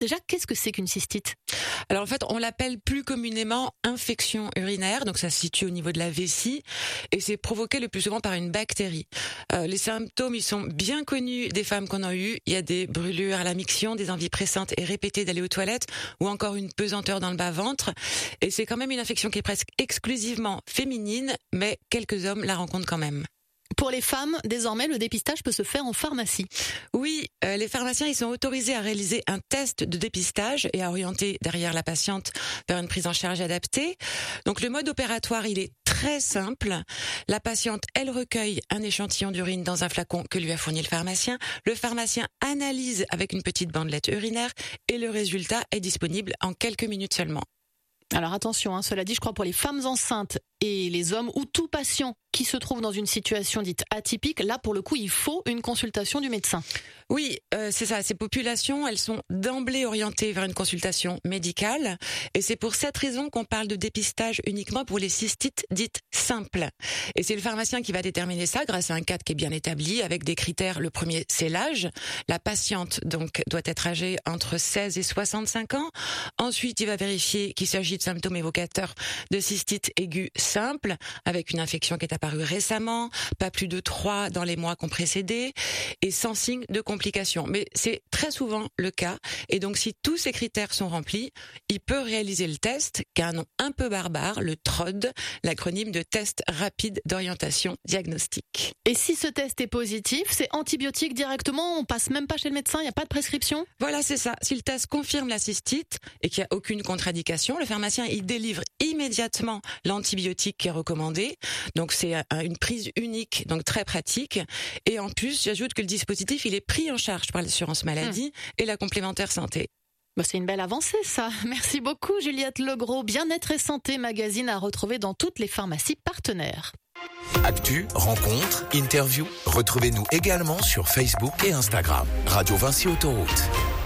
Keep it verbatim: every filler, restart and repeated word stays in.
Déjà, qu'est-ce que c'est qu'une cystite ? Alors en fait, on l'appelle plus communément infection urinaire, donc ça se situe au niveau de la vessie, et c'est provoqué le plus souvent par une bactérie. Euh, les symptômes, ils sont bien connus des femmes qu'on a eues. Il y a des brûlures à la miction, des envies pressantes et répétées d'aller aux toilettes, ou encore une pesanteur dans le bas-ventre. Et c'est quand même une infection qui est presque exclusivement féminine, mais quelques hommes la rencontrent quand même. Pour les femmes, désormais, le dépistage peut se faire en pharmacie. Oui, euh, les pharmaciens ils sont autorisés à réaliser un test de dépistage et à orienter derrière la patiente vers une prise en charge adaptée. Donc le mode opératoire, il est très simple. La patiente, elle recueille un échantillon d'urine dans un flacon que lui a fourni le pharmacien. Le pharmacien analyse avec une petite bandelette urinaire et le résultat est disponible en quelques minutes seulement. Alors attention, hein, cela dit, je crois pour les femmes enceintes et les hommes ou tout patient qui se trouve dans une situation dite atypique, là pour le coup il faut une consultation du médecin. Oui, euh, c'est ça, ces populations, elles sont d'emblée orientées vers une consultation médicale et c'est pour cette raison qu'on parle de dépistage uniquement pour les cystites dites simples. Et c'est le pharmacien qui va déterminer ça grâce à un cadre qui est bien établi avec des critères. Le premier, c'est l'âge. La patiente donc doit être âgée entre seize et soixante-cinq ans. Ensuite, il va vérifier qu'il s'agit de symptômes évocateurs de cystite aiguë simple avec une infection qui est apparue récemment, pas plus de trois dans les mois qui ont précédé et sans signe de complications. Mais c'est très souvent le cas et donc si tous ces critères sont remplis, il peut réaliser le test qui a un nom un peu barbare, le T R O D, l'acronyme de test rapide d'orientation diagnostique. Et si ce test est positif, c'est antibiotique directement, on passe même pas chez le médecin, il n'y a pas de prescription ? Voilà, c'est ça. Si le test confirme la cystite et qu'il n'y a aucune contre-indication, le pharmacien il délivre immédiatement l'antibiotique qui est recommandé. Donc c'est une prise unique, donc très pratique. Et en plus, j'ajoute que le dispositif il est pris en charge par l'assurance maladie mmh. et la complémentaire santé. Bah c'est une belle avancée ça. Merci beaucoup Juliette Legros. Bien-être et santé magazine à retrouver dans toutes les pharmacies partenaires. Actu, rencontres, interviews, retrouvez-nous également sur Facebook et Instagram. Radio Vinci Autoroute.